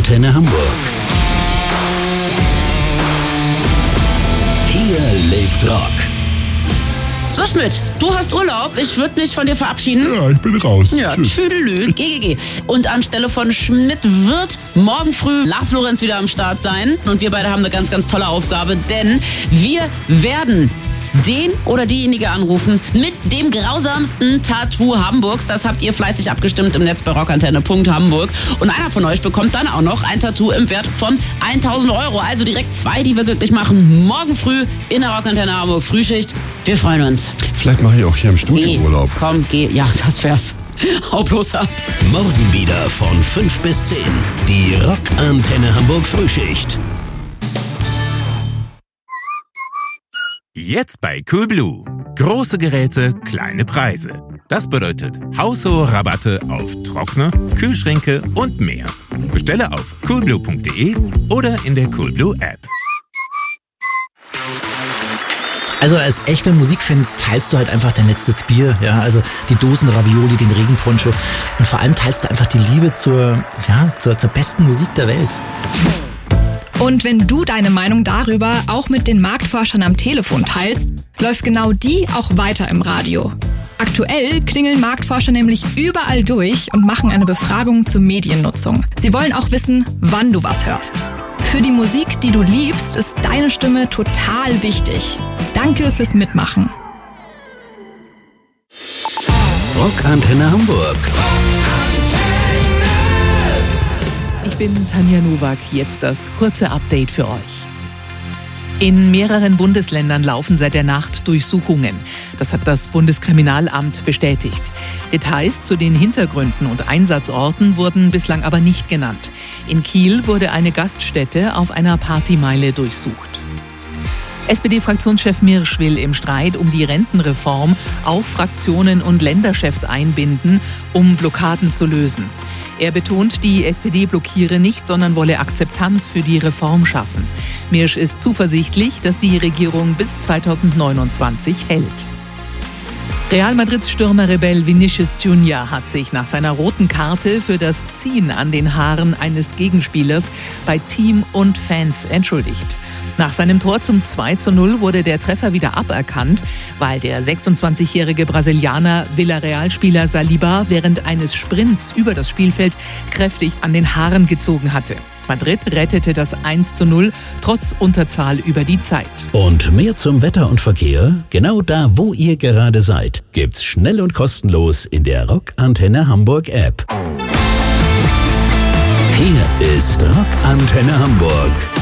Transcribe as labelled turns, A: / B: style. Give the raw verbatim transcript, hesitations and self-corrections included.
A: Antenne Hamburg. Hier lebt Rock.
B: So, Schmidt, du hast Urlaub. Ich würde mich von dir verabschieden.
C: Ja, ich bin raus.
B: Ja, tschüdelü, G G G. Und anstelle von Schmidt wird morgen früh Lars Lorenz wieder am Start sein. Und wir beide haben eine ganz, ganz tolle Aufgabe, denn wir werden den oder diejenige anrufen mit dem grausamsten Tattoo Hamburgs. Das habt ihr fleißig abgestimmt im Netz bei rockantenne punkt hamburg. Und einer von euch bekommt dann auch noch ein Tattoo im Wert von tausend Euro. Also direkt zwei, die wir glücklich machen. Morgen früh in der Rockantenne Hamburg Frühschicht. Wir freuen uns.
C: Vielleicht mache ich auch hier im Studio
B: Geh,
C: Urlaub.
B: Komm, geh. Ja, das wär's. Hau bloß ab.
A: Morgen wieder von fünf bis zehn. Die Rockantenne Hamburg Frühschicht.
D: Jetzt bei Coolblue. Große Geräte, kleine Preise. Das bedeutet haushohe Rabatte auf Trockner, Kühlschränke und mehr. Bestelle auf coolblue punkt de oder in der Coolblue App.
E: Also als echter Musikfan teilst du halt einfach dein letztes Bier, ja, also die Dosen Ravioli, den Regenponcho und vor allem teilst du einfach die Liebe zur, ja, zur, zur besten Musik der Welt.
F: Und wenn du deine Meinung darüber auch mit den Marktforschern am Telefon teilst, läuft genau die auch weiter im Radio. Aktuell klingeln Marktforscher nämlich überall durch und machen eine Befragung zur Mediennutzung. Sie wollen auch wissen, wann du was hörst. Für die Musik, die du liebst, ist deine Stimme total wichtig. Danke fürs Mitmachen.
A: Rockantenne Hamburg.
G: Ich bin Tanja Nowak, jetzt das kurze Update für euch. In mehreren Bundesländern laufen seit der Nacht Durchsuchungen. Das hat das Bundeskriminalamt bestätigt. Details zu den Hintergründen und Einsatzorten wurden bislang aber nicht genannt. In Kiel wurde eine Gaststätte auf einer Partymeile durchsucht. S P D-Fraktionschef Mirsch will im Streit um die Rentenreform auch Fraktionen und Länderchefs einbinden, um Blockaden zu lösen. Er betont, die S P D blockiere nicht, sondern wolle Akzeptanz für die Reform schaffen. Mirsch ist zuversichtlich, dass die Regierung bis zweitausendneunundzwanzig hält. Real Madrids Stürmer Rebell Vinicius Junior hat sich nach seiner roten Karte für das Ziehen an den Haaren eines Gegenspielers bei Team und Fans entschuldigt. Nach seinem Tor zum zwei zu null wurde der Treffer wieder aberkannt, weil der sechsundzwanzigjährige Brasilianer Villarreal-Spieler Saliba während eines Sprints über das Spielfeld kräftig an den Haaren gezogen hatte. Madrid rettete das eins zu null trotz Unterzahl über die Zeit.
A: Und mehr zum Wetter und Verkehr, genau da, wo ihr gerade seid, gibt's schnell und kostenlos in der Rockantenne Hamburg App. Hier ist Rockantenne Hamburg.